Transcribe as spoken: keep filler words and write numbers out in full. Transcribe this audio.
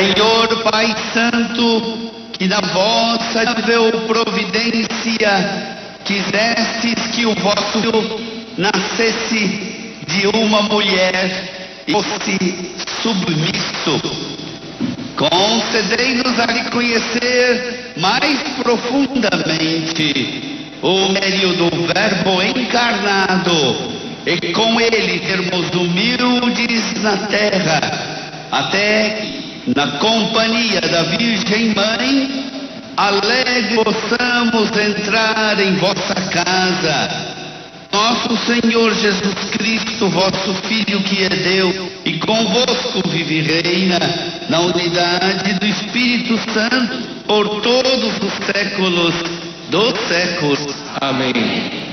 Senhor Pai Santo, que na vossa admirável providência quisestes que o vosso filho nascesse de uma mulher e fosse submisso, concedei-nos a reconhecer mais profundamente o mérito do Verbo encarnado e com ele sermos humildes na terra, até que, na companhia da Virgem Mãe, alegre possamos entrar em vossa casa. Nosso Senhor Jesus Cristo, vosso Filho, que é Deus, e convosco vive e reina na unidade do Espírito Santo por todos os séculos dos séculos. Amém.